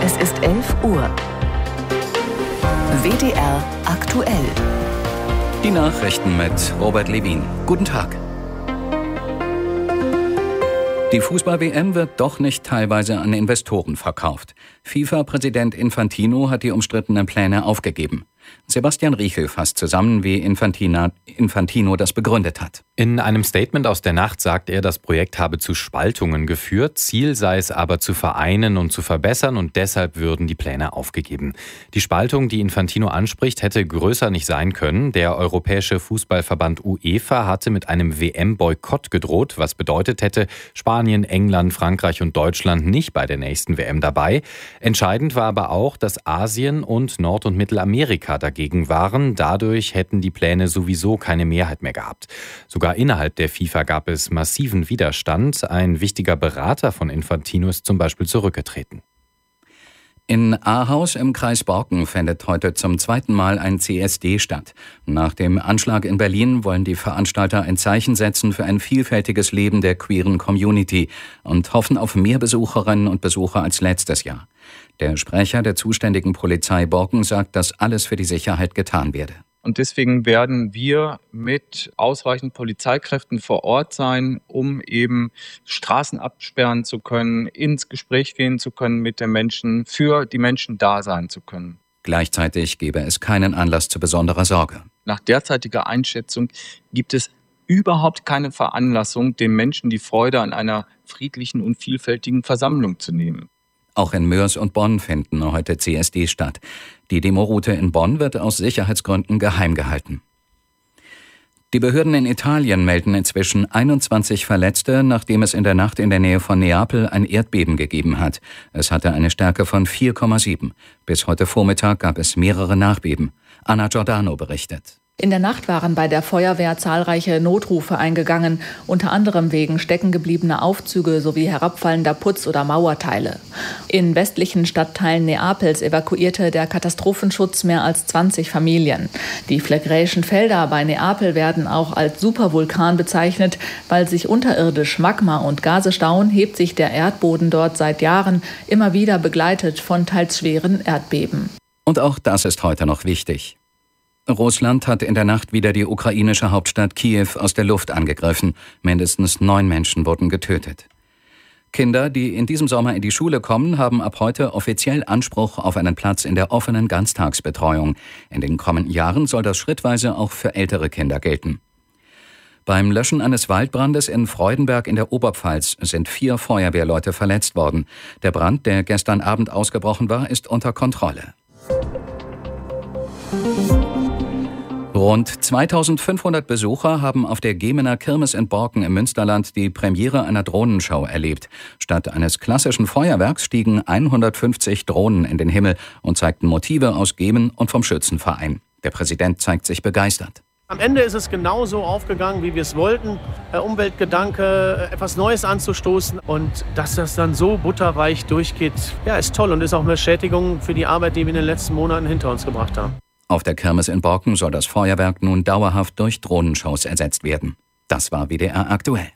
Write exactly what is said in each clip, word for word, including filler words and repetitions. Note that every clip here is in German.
Es ist elf Uhr. W D R aktuell. Die Nachrichten mit Robert Levin. Guten Tag. Die Fußball-W M wird doch nicht teilweise an Investoren verkauft. FIFA-Präsident Infantino hat die umstrittenen Pläne aufgegeben. Sebastian Riechel fasst zusammen, wie Infantina, Infantino das begründet hat. In einem Statement aus der Nacht sagt er, das Projekt habe zu Spaltungen geführt. Ziel sei es aber zu vereinen und zu verbessern und deshalb würden die Pläne aufgegeben. Die Spaltung, die Infantino anspricht, hätte größer nicht sein können. Der europäische Fußballverband UEFA hatte mit einem W M-Boykott gedroht, was bedeutet hätte, Spanien, England, Frankreich und Deutschland nicht bei der nächsten W M dabei. Entscheidend war aber auch, dass Asien und Nord- und Mittelamerika dagegen waren. Dadurch hätten die Pläne sowieso keine Mehrheit mehr gehabt. Sogar innerhalb der FIFA gab es massiven Widerstand. Ein wichtiger Berater von Infantino ist zum Beispiel zurückgetreten. In Ahaus im Kreis Borken findet heute zum zweiten Mal ein C S D statt. Nach dem Anschlag in Berlin wollen die Veranstalter ein Zeichen setzen für ein vielfältiges Leben der queeren Community und hoffen auf mehr Besucherinnen und Besucher als letztes Jahr. Der Sprecher der zuständigen Polizei Borken sagt, dass alles für die Sicherheit getan werde. Und deswegen werden wir mit ausreichend Polizeikräften vor Ort sein, um eben Straßen absperren zu können, ins Gespräch gehen zu können mit den Menschen, für die Menschen da sein zu können. Gleichzeitig gebe es keinen Anlass zu besonderer Sorge. Nach derzeitiger Einschätzung gibt es überhaupt keine Veranlassung, den Menschen die Freude an einer friedlichen und vielfältigen Versammlung zu nehmen. Auch in Moers und Bonn finden heute C S D statt. Die Demoroute in Bonn wird aus Sicherheitsgründen geheim gehalten. Die Behörden in Italien melden inzwischen einundzwanzig Verletzte, nachdem es in der Nacht in der Nähe von Neapel ein Erdbeben gegeben hat. Es hatte eine Stärke von vier Komma sieben. Bis heute Vormittag gab es mehrere Nachbeben. Anna Giordano berichtet. In der Nacht waren bei der Feuerwehr zahlreiche Notrufe eingegangen, unter anderem wegen steckengebliebener Aufzüge sowie herabfallender Putz- oder Mauerteile. In westlichen Stadtteilen Neapels evakuierte der Katastrophenschutz mehr als zwanzig Familien. Die Phlegraeischen Felder bei Neapel werden auch als Supervulkan bezeichnet, weil sich unterirdisch Magma und Gase stauen, hebt sich der Erdboden dort seit Jahren, immer wieder begleitet von teils schweren Erdbeben. Und auch das ist heute noch wichtig. Russland hat in der Nacht wieder die ukrainische Hauptstadt Kiew aus der Luft angegriffen. Mindestens neun Menschen wurden getötet. Kinder, die in diesem Sommer in die Schule kommen, haben ab heute offiziell Anspruch auf einen Platz in der offenen Ganztagsbetreuung. In den kommenden Jahren soll das schrittweise auch für ältere Kinder gelten. Beim Löschen eines Waldbrandes in Freudenberg in der Oberpfalz sind vier Feuerwehrleute verletzt worden. Der Brand, der gestern Abend ausgebrochen war, ist unter Kontrolle. Rund zweitausendfünfhundert Besucher haben auf der Gemener Kirmes in Borken im Münsterland die Premiere einer Drohnenshow erlebt. Statt eines klassischen Feuerwerks stiegen hundertfünfzig Drohnen in den Himmel und zeigten Motive aus Gemen und vom Schützenverein. Der Präsident zeigt sich begeistert. Am Ende ist es genauso aufgegangen, wie wir es wollten. Der Umweltgedanke, etwas Neues anzustoßen und dass das dann so butterweich durchgeht, ja, ist toll und ist auch eine Bestätigung für die Arbeit, die wir in den letzten Monaten hinter uns gebracht haben. Auf der Kirmes in Borken soll das Feuerwerk nun dauerhaft durch Drohnenshows ersetzt werden. Das war W D R aktuell.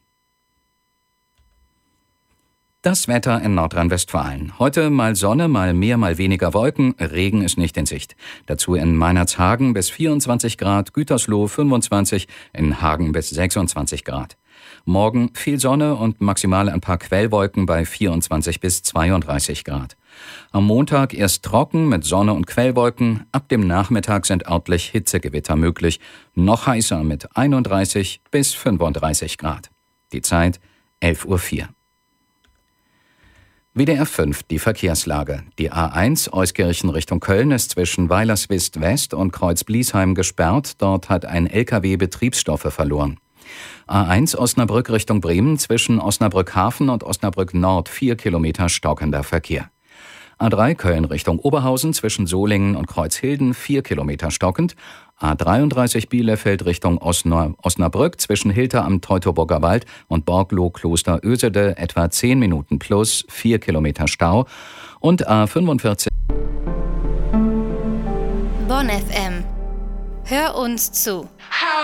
Das Wetter in Nordrhein-Westfalen. Heute mal Sonne, mal mehr, mal weniger Wolken. Regen ist nicht in Sicht. Dazu in Meinerzhagen bis vierundzwanzig Grad, Gütersloh fünfundzwanzig, in Hagen bis sechsundzwanzig Grad. Morgen viel Sonne und maximal ein paar Quellwolken bei vierundzwanzig bis zweiunddreißig Grad. Am Montag erst trocken mit Sonne und Quellwolken. Ab dem Nachmittag sind örtlich Hitzegewitter möglich. Noch heißer mit einunddreißig bis fünfunddreißig Grad. Die Zeit elf Uhr vier. W D R fünf, die Verkehrslage. Die A eins Euskirchen Richtung Köln ist zwischen Weilerswist West und Kreuz-Bliesheim gesperrt. Dort hat ein L K W Betriebsstoffe verloren. A eins Osnabrück Richtung Bremen zwischen Osnabrück Hafen und Osnabrück Nord vier Kilometer stockender Verkehr. A drei Köln Richtung Oberhausen zwischen Solingen und Kreuzhilden vier Kilometer stockend. A dreiunddreißig Bielefeld Richtung Osna- Osnabrück zwischen Hilter am Teutoburger Wald und Borgloh-Kloster Ösede etwa zehn Minuten plus vier Kilometer Stau. Und A fünfundvierzig. Bonn F M. Hör uns zu.